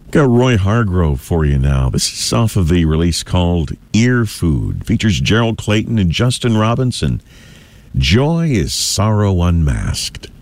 Got Roy Hargrove for you now. This is off of the release called Ear Food. Features Gerald Clayton and Justin Robinson. Joy is Sorrow Unmasked.